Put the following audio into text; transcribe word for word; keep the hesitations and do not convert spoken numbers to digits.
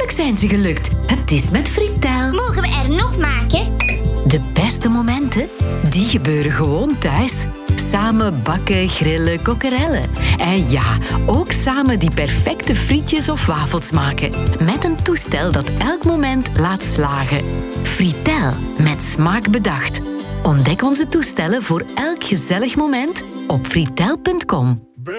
Natuurlijk zijn ze gelukt. Het is met Fritel. Mogen we er nog maken? De beste momenten, die gebeuren gewoon thuis. Samen bakken, grillen, kokkerellen. En ja, ook samen die perfecte frietjes of wafels maken. Met een toestel dat elk moment laat slagen. Fritel, met smaak bedacht. Ontdek onze toestellen voor elk gezellig moment op fritel punt com.